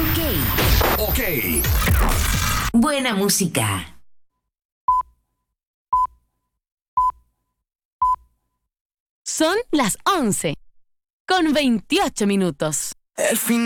Ok. Buena música. Son las 11:28. El fin